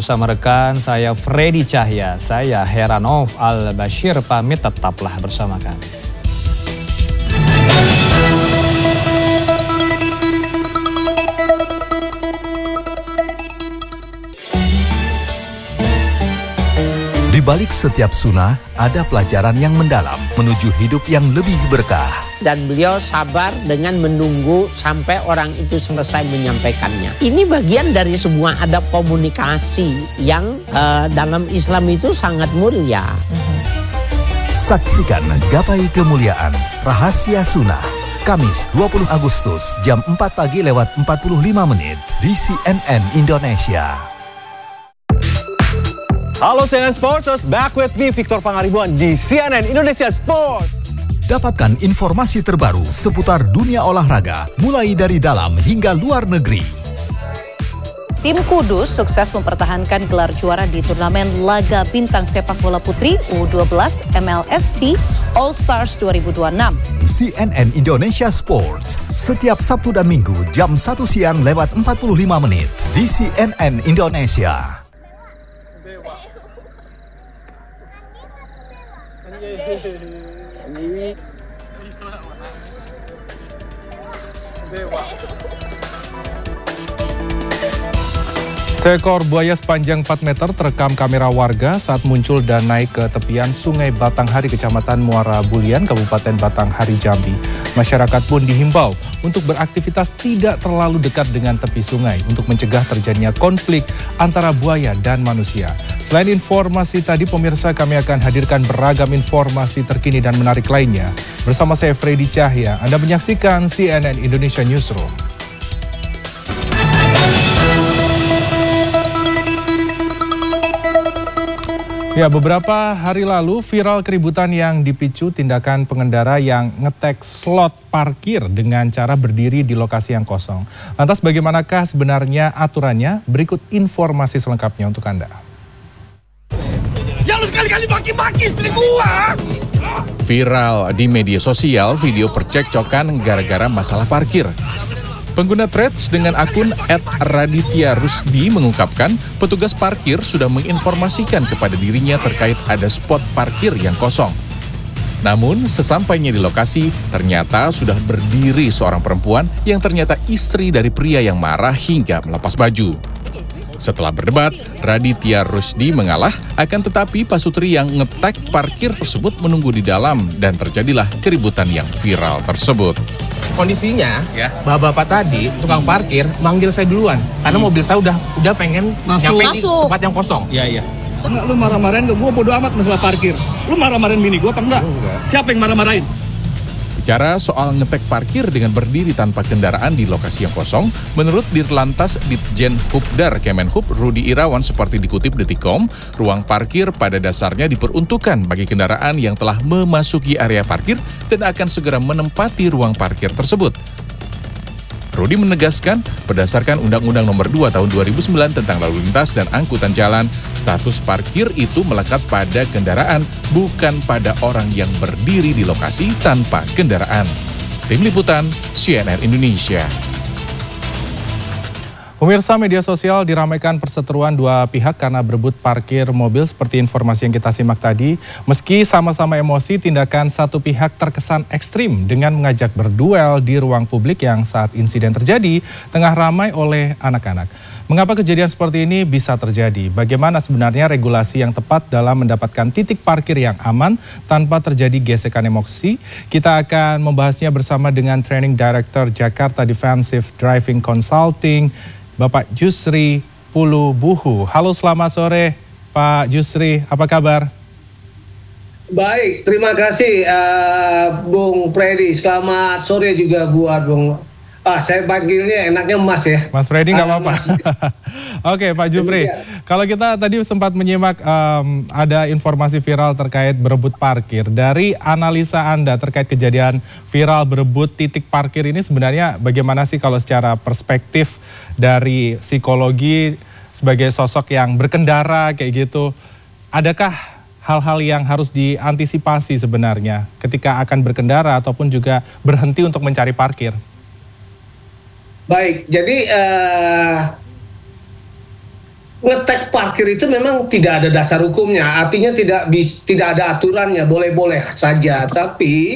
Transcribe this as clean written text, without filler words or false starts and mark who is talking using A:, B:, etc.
A: bersama rekan saya Freddy Cahya. Saya Heranov Al-Bashir pamit, tetaplah bersama kami.
B: Di balik setiap sunnah, ada pelajaran yang mendalam menuju hidup yang lebih berkah.
C: Dan beliau sabar dengan menunggu sampai orang itu selesai menyampaikannya. Ini bagian dari semua adab komunikasi yang dalam Islam itu sangat mulia.
B: Saksikan Gapai Kemuliaan Rahasia Sunnah, Kamis 20 Agustus jam 4 pagi lewat 45 menit di CNN Indonesia.
D: Halo CNN Sports, back with me Victor Pangaribuan di CNN Indonesia Sport.
B: Dapatkan informasi terbaru seputar dunia olahraga, mulai dari dalam hingga luar negeri.
E: Tim Kudus sukses mempertahankan gelar juara di turnamen laga bintang sepak bola putri U12 MLSC All Stars 2026.
B: CNN Indonesia Sports, setiap Sabtu dan Minggu jam 1 siang lewat 45 menit di CNN Indonesia.
F: Seekor buaya sepanjang 4 meter terekam kamera warga saat muncul dan naik ke tepian Sungai Batanghari, Kecamatan Muara Bulian, Kabupaten Batanghari, Jambi. Masyarakat pun dihimbau untuk beraktivitas tidak terlalu dekat dengan tepi sungai untuk mencegah terjadinya konflik antara buaya dan manusia. Selain informasi tadi, pemirsa, kami akan hadirkan beragam informasi terkini dan menarik lainnya. Bersama saya Freddy Cahya, Anda menyaksikan CNN Indonesia Newsroom. Ya, beberapa hari lalu viral keributan yang dipicu tindakan pengendara yang ngetek slot parkir dengan cara berdiri di lokasi yang kosong. Lantas bagaimanakah sebenarnya aturannya? Berikut informasi selengkapnya untuk Anda.
G: Ya lu sekali-kali maki-maki istri gua!
H: Viral di media sosial video percekcokan gara-gara masalah parkir. Pengguna Threads dengan akun @raditya_rusdi mengungkapkan petugas parkir sudah menginformasikan kepada dirinya terkait ada spot parkir yang kosong. Namun sesampainya di lokasi ternyata sudah berdiri seorang perempuan yang ternyata istri dari pria yang marah hingga melepas baju. Setelah berdebat, Raditya Rusdi mengalah, akan tetapi pasutri yang ngetek parkir tersebut menunggu di dalam dan terjadilah keributan yang viral tersebut.
I: Kondisinya, bapak-bapak tadi, tukang parkir, manggil saya duluan. Karena mobil saya udah pengen nyampe di tempat yang kosong.
G: Iya. Enggak, lu marah-marahin ke gua, bodo amat masalah parkir. Lu marah-marahin bini gua apa enggak? Siapa yang marah-marahin?
H: Bicara soal ngetek parkir dengan berdiri tanpa kendaraan di lokasi yang kosong, menurut Dirlantas Ditjen Hubdar Kemenhub Rudi Irawan seperti dikutip Detikcom, ruang parkir pada dasarnya diperuntukkan bagi kendaraan yang telah memasuki area parkir dan akan segera menempati ruang parkir tersebut. Rudi menegaskan, berdasarkan Undang-Undang Nomor 2 Tahun 2009 tentang Lalu Lintas dan Angkutan Jalan, status parkir itu melekat pada kendaraan, bukan pada orang yang berdiri di lokasi tanpa kendaraan. Tim Liputan, CNN Indonesia.
F: Pemirsa, media sosial diramaikan perseteruan dua pihak karena berebut parkir mobil seperti informasi yang kita simak tadi. Meski sama-sama emosi, tindakan satu pihak terkesan ekstrim dengan mengajak berduel di ruang publik yang saat insiden terjadi tengah ramai oleh anak-anak. Mengapa kejadian seperti ini bisa terjadi? Bagaimana sebenarnya regulasi yang tepat dalam mendapatkan titik parkir yang aman tanpa terjadi gesekan emosi? Kita akan membahasnya bersama dengan Training Director Jakarta Defensive Driving Consulting, Bapak Jusri Pulubuhu. Halo, selamat sore Pak Jusri, apa kabar?
J: Baik, terima kasih Bung Freddy. Selamat sore juga buat Bung. Saya panggilnya enaknya Mas ya.
F: Mas Freddy nggak apa-apa. Oke, Pak Jufri. Kalau kita tadi sempat menyimak ada informasi viral terkait berebut parkir. Dari analisa Anda terkait kejadian viral berebut titik parkir ini sebenarnya bagaimana sih kalau secara perspektif dari psikologi sebagai sosok yang berkendara kayak gitu? Adakah hal-hal yang harus diantisipasi sebenarnya ketika akan berkendara ataupun juga berhenti untuk mencari parkir?
J: Baik, jadi ngetek parkir itu memang tidak ada dasar hukumnya, artinya tidak ada aturannya, boleh-boleh saja. Tapi